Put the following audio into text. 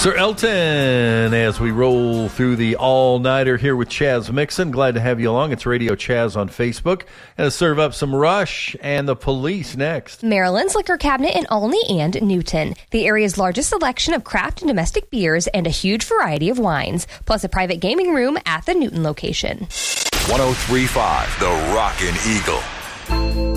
Sir Elton, as we roll through the all-nighter here with Chaz Mixon. Glad to have you along. It's Radio Chaz on Facebook. And to serve up some Rush and the Police next. Maryland's Liquor Cabinet in Olney and Newton. The area's largest selection of craft and domestic beers and a huge variety of wines, plus a private gaming room at the Newton location. 103.5 The Rockin' Eagle.